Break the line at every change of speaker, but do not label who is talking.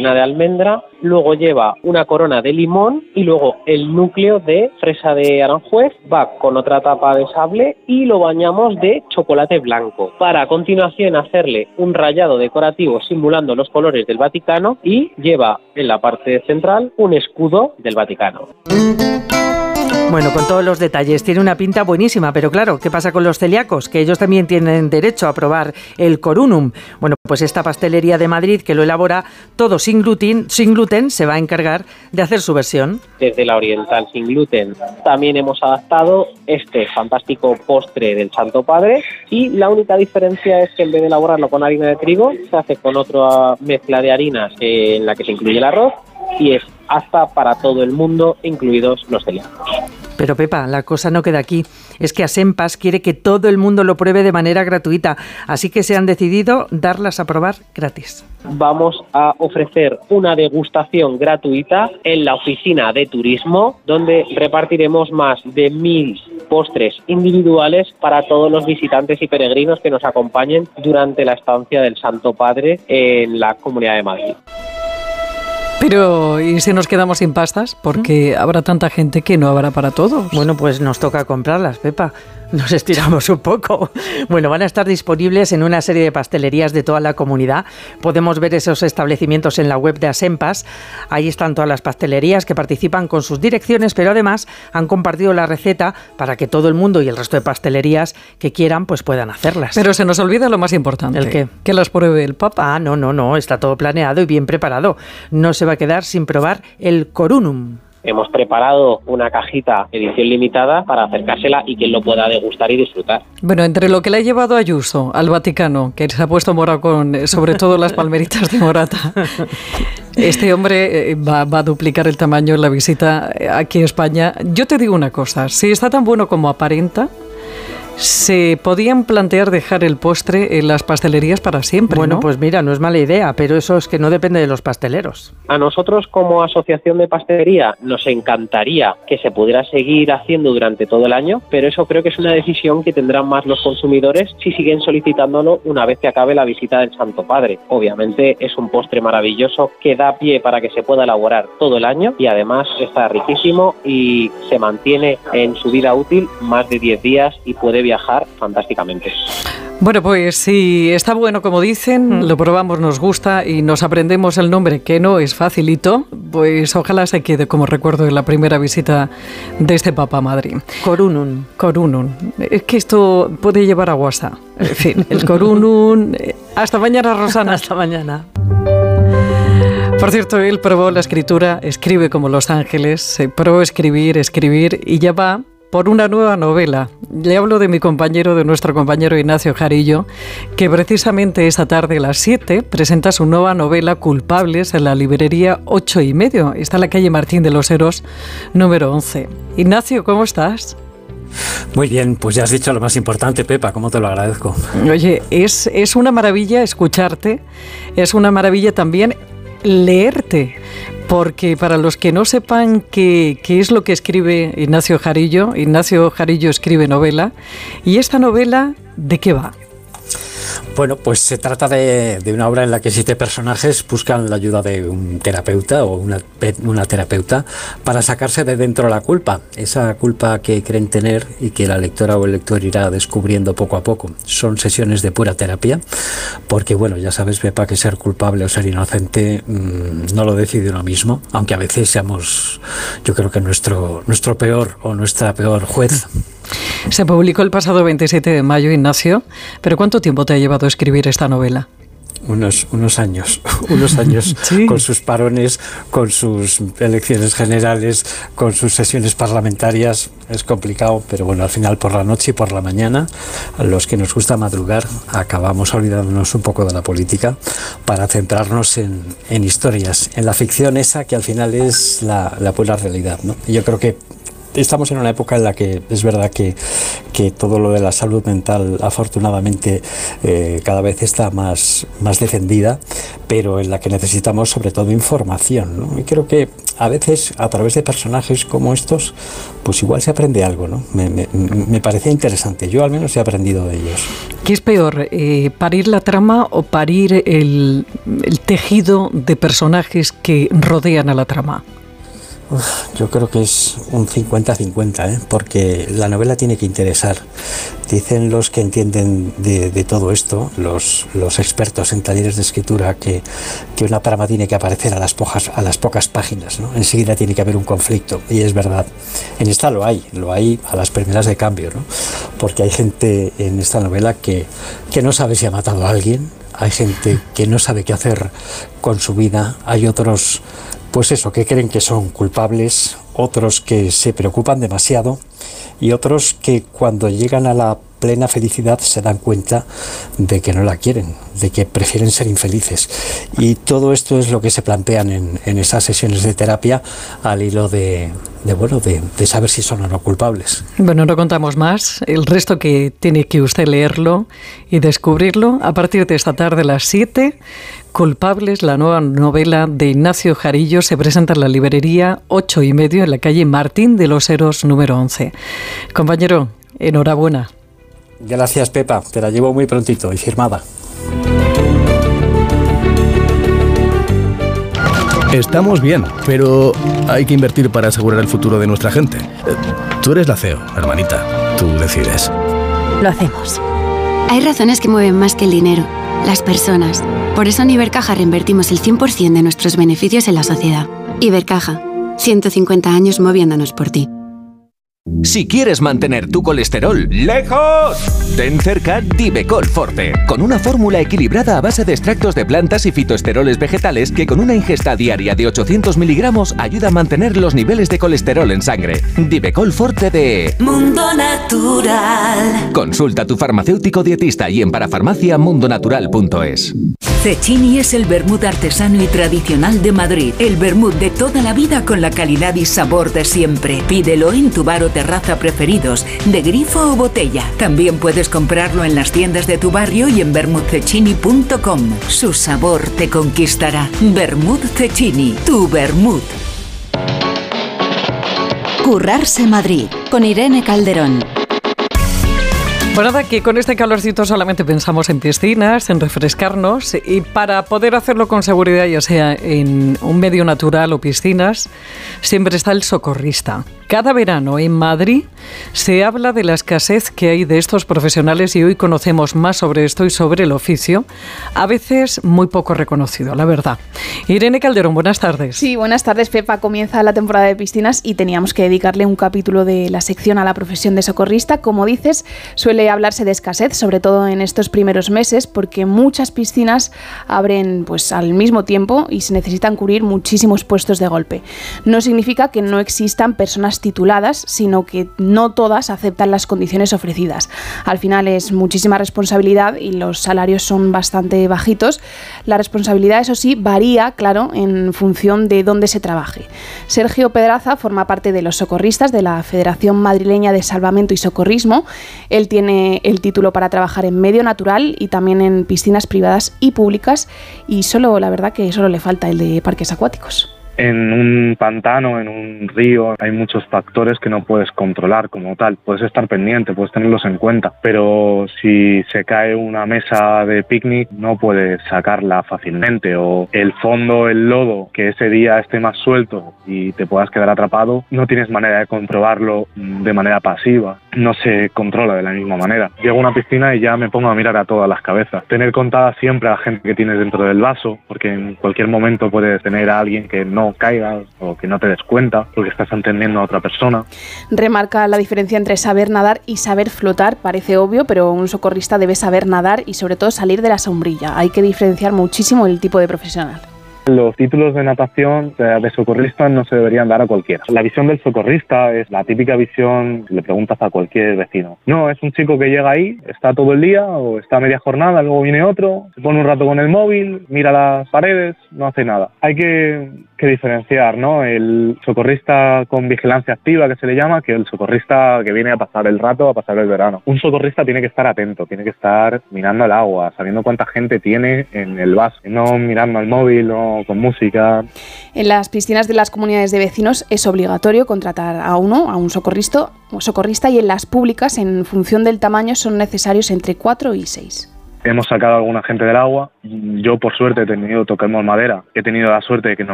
rellena de almendra, luego lleva una corona de limón y luego el núcleo de fresa de Aranjuez, va con otra tapa de sable y lo bañamos de chocolate blanco, para a continuación hacerle un rallado decorativo simulando los colores del Vaticano y lleva en la parte central un escudo del Vaticano.
Bueno, con todos los detalles, tiene una pinta buenísima, pero claro, ¿qué pasa con los celíacos? Que ellos también tienen derecho a probar el corunum. Bueno, pues esta pastelería de Madrid que lo elabora todo sin gluten, se va a encargar de hacer su versión.
Desde la oriental sin gluten también hemos adaptado este fantástico postre del Santo Padre y la única diferencia es que en vez de elaborarlo con harina de trigo, se hace con otra mezcla de harinas en la que se incluye el arroz y es apta para todo el mundo, incluidos los celíacos.
Pero Pepa, la cosa no queda aquí. Es que Asempas quiere que todo el mundo lo pruebe de manera gratuita, así que se han decidido darlas a probar gratis.
Vamos a ofrecer una degustación gratuita en la oficina de turismo, donde repartiremos más de 1.000 postres individuales para todos los visitantes y peregrinos que nos acompañen durante la estancia del Santo Padre en la Comunidad de Madrid.
Pero, ¿y si nos quedamos sin pastas? Porque habrá tanta gente que no habrá para todos.
Bueno, pues nos toca comprarlas, Pepa. Nos estiramos un poco. Bueno, van a estar disponibles en una serie de pastelerías de toda la comunidad. Podemos ver esos establecimientos en la web de Asempas. Ahí están todas las pastelerías que participan con sus direcciones, pero además han compartido la receta para que todo el mundo y el resto de pastelerías que quieran pues puedan hacerlas.
Pero se nos olvida lo más importante.
¿El qué?
Que las pruebe el Papa.
Ah, no, está todo planeado y bien preparado. No se va a quedar sin probar el corunum.
Hemos preparado una cajita edición limitada para acercársela y que él lo pueda degustar y disfrutar.
Bueno, entre lo que le ha llevado Ayuso al Vaticano, que se ha puesto morado con sobre todo las palmeritas de morata, este hombre va a duplicar el tamaño en la visita aquí a España. Yo te digo una cosa, si está tan bueno como aparenta, se podían plantear dejar el postre en las pastelerías para siempre,
Bueno,
¿no?
pues mira, no es mala idea, pero eso es que no depende de los pasteleros.
A nosotros como asociación de pastelería nos encantaría que se pudiera seguir haciendo durante todo el año, pero eso creo que es una decisión que tendrán más los consumidores si siguen solicitándolo una vez que acabe la visita del Santo Padre. Obviamente es un postre maravilloso que da pie para que se pueda elaborar todo el año y además está riquísimo y se mantiene en su vida útil más de 10 días y puede viajar fantásticamente.
Bueno, pues si está bueno como dicen, lo probamos, nos gusta y nos aprendemos el nombre, que no es facilito, pues ojalá se quede como recuerdo de la primera visita de este Papa a Madrid.
Corunum.
Corunum. Es que esto puede llevar a WhatsApp. En fin, el corunum. Hasta mañana, Rosana.
Hasta mañana.
Por cierto, él probó la escritura, escribe como Los Ángeles, se probó escribir y ya va por una nueva novela. Le hablo de nuestro compañero Ignacio Jarillo, que precisamente esta tarde a las 7 presenta su nueva novela Culpables en la librería 8:30. Está en la calle Martín de los Heros, número 11. Ignacio, ¿cómo estás?
Muy bien, pues ya has dicho lo más importante, Pepa, cómo te lo agradezco.
Oye, es una maravilla escucharte, es una maravilla también leerte, porque para los que no sepan qué es lo que escribe Ignacio Jarillo escribe novela, y esta novela, ¿de qué va?
Bueno, pues se trata de una obra en la que 7 personajes buscan la ayuda de un terapeuta o una terapeuta para sacarse de dentro la culpa, esa culpa que creen tener y que la lectora o el lector irá descubriendo poco a poco. Son sesiones de pura terapia, porque bueno, ya sabes, Pepa, que ser culpable o ser inocente no lo decide uno mismo, aunque a veces seamos, yo creo que nuestro peor o nuestra peor juez.
Se publicó el pasado 27 de mayo, Ignacio, pero ¿cuánto tiempo te ha llevado a escribir esta novela?
Unos años,
¿Sí?
Con sus parones, con sus elecciones generales, con sus sesiones parlamentarias. Es complicado, pero bueno, al final por la noche y por la mañana, a los que nos gusta madrugar, acabamos olvidándonos un poco de la política para centrarnos en historias, en la ficción esa que al final es la pura realidad, ¿no? Y yo creo que Estamos en una época en la que es verdad que todo lo de la salud mental afortunadamente cada vez está más defendida, pero en la que necesitamos sobre todo información, ¿no? Y creo que a veces a través de personajes como estos pues igual se aprende algo, ¿no? Me parecía interesante, yo al menos he aprendido de ellos.
¿Qué es peor, parir la trama o parir el tejido de personajes que rodean a la trama?
Yo creo que es un 50-50, porque la novela tiene que interesar. Dicen los que entienden de todo esto, los expertos en talleres de escritura, que una trama tiene que aparecer a las pocas páginas, ¿no? Enseguida tiene que haber un conflicto, y es verdad. En esta lo hay a las primeras de cambio, ¿no? Porque hay gente en esta novela que no sabe si ha matado a alguien, hay gente que no sabe qué hacer con su vida, hay otros pues eso, que creen que son culpables, otros que se preocupan demasiado y otros que cuando llegan a la plena felicidad se dan cuenta de que no la quieren, de que prefieren ser infelices. Y todo esto es lo que se plantean en esas sesiones de terapia al hilo de saber si son o no culpables.
Bueno, no contamos más. El resto que tiene que usted leerlo y descubrirlo a partir de esta tarde a las 7. Culpables, la nueva novela de Ignacio Jarillo, se presenta en la librería 8:30 en la calle Martín de los Heros número 11. Compañero, enhorabuena.
Gracias, Pepa, te la llevo muy prontito y firmada.
Estamos bien, pero hay que invertir para asegurar el futuro de nuestra gente. Tú eres la CEO, hermanita, tú decides.
Lo hacemos. Hay razones que mueven más que el dinero, las personas. Por eso en Ibercaja reinvertimos el 100% de nuestros beneficios en la sociedad. Ibercaja, 150 años moviéndonos por ti.
Si quieres mantener tu colesterol lejos, ten cerca Divecol Forte, con una fórmula equilibrada a base de extractos de plantas y fitoesteroles vegetales que con una ingesta diaria de 800 miligramos ayuda a mantener los niveles de colesterol en sangre. Divecol Forte de
Mundo Natural.
Consulta a tu farmacéutico dietista y en parafarmaciamundonatural.es.
Cecchini es el vermut artesano y tradicional de Madrid. El vermut de toda la vida con la calidad y sabor de siempre. Pídelo en tu bar o terraza preferidos, de grifo o botella. También puedes comprarlo en las tiendas de tu barrio y en vermutcecchini.com. Su sabor te conquistará. Vermut Cecchini, tu vermut.
Currarse Madrid, con Irene Calderón.
Pues nada, que con este calorcito solamente pensamos en piscinas, en refrescarnos, y para poder hacerlo con seguridad, ya sea en un medio natural o piscinas, siempre está el socorrista. Cada verano en Madrid se habla de la escasez que hay de estos profesionales y hoy conocemos más sobre esto y sobre el oficio, a veces muy poco reconocido, la verdad. Irene Calderón, buenas tardes.
Sí, buenas tardes, Pepa. Comienza la temporada de piscinas y teníamos que dedicarle un capítulo de la sección a la profesión de socorrista. Como dices, suele hablarse de escasez, sobre todo en estos primeros meses, porque muchas piscinas abren pues al mismo tiempo y se necesitan cubrir muchísimos puestos de golpe. No significa que no existan personas tituladas, sino que no todas aceptan las condiciones ofrecidas. Al final es muchísima responsabilidad y los salarios son bastante bajitos. La responsabilidad, eso sí, varía, claro, en función de dónde se trabaje. Sergio Pedraza forma parte de los socorristas de la Federación Madrileña de Salvamento y Socorrismo. Él tiene el título para trabajar en medio natural y también en piscinas privadas y públicas, y la verdad que solo le falta el de parques acuáticos.
En un pantano, en un río, hay muchos factores que no puedes controlar como tal. Puedes estar pendiente, puedes tenerlos en cuenta, pero si se cae una mesa de picnic no puedes sacarla fácilmente, o el fondo, el lodo, que ese día esté más suelto y te puedas quedar atrapado, no tienes manera de comprobarlo de manera pasiva. No se controla de la misma manera. Llego a una piscina y ya me pongo a mirar a todas las cabezas. Tener contada siempre a la gente que tienes dentro del vaso, porque en cualquier momento puedes tener a alguien que no caigas o que no te des cuenta porque estás atendiendo a otra persona.
Remarca la diferencia entre saber nadar y saber flotar. Parece obvio, pero un socorrista debe saber nadar y sobre todo salir de la sombrilla. Hay que diferenciar muchísimo el tipo de profesional.
Los títulos de natación de socorrista no se deberían dar a cualquiera. La visión del socorrista es la típica visión, le preguntas a cualquier vecino. No, es un chico que llega ahí, está todo el día o está media jornada, luego viene otro, se pone un rato con el móvil, mira las paredes, no hace nada. Hay que diferenciar, ¿no? El socorrista con vigilancia activa, que se le llama, que el socorrista que viene a pasar el rato, a pasar el verano. Un socorrista tiene que estar atento, tiene que estar mirando al agua, sabiendo cuánta gente tiene en el vaso, no mirando al móvil o con música.
En las piscinas de las comunidades de vecinos es obligatorio contratar a un socorrista, y en las públicas, en función del tamaño, son necesarios entre 4 y 6.
Hemos sacado a alguna gente del agua. Yo, por suerte, toquemos madera. He tenido la suerte de que no